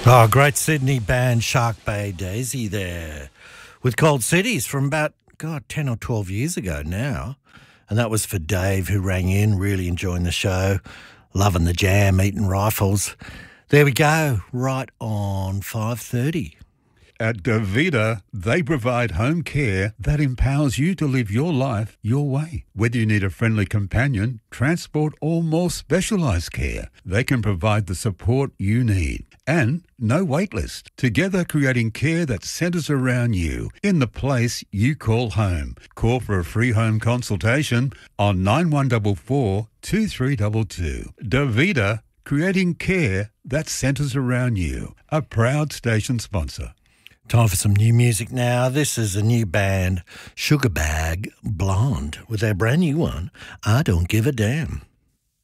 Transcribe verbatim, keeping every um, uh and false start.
Oh, great Sydney band Shark Bay Daisy there with Cold Cities from about, God, ten or twelve years ago now. And that was for Dave, who rang in, really enjoying the show, loving the jam, eating rifles. There we go, right on five thirty. At Davida, they provide home care that empowers you to live your life your way. Whether you need a friendly companion, transport, or more specialised care, they can provide the support you need. And no wait list. Together creating care that centres around you in the place you call home. Call for a free home consultation on nine one four four, two three two two. Davida, creating care that centres around you. A proud station sponsor. Time for some new music now. This is a new band, Sugar Bag Blonde, with their brand new one, I Don't Give a Damn.